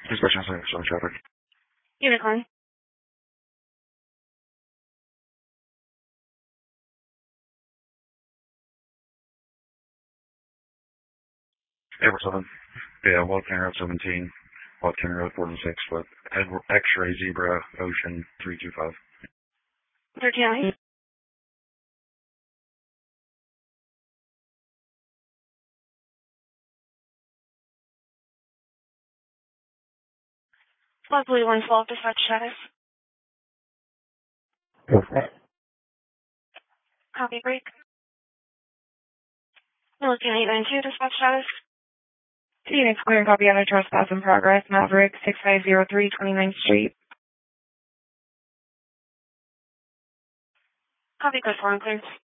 Dispatch on traffic. Unicorn. Edward 7. Yeah, Walt County Road 17. Walt County Road 46 with X-ray Zebra Ocean 325. 39. Leslie 112, dispatch status. Copy break. Milton 892, dispatch status. Phoenix clear and copy on a trespass in progress. Maverick 6503 29th Street. Copy, good, 4 and clear.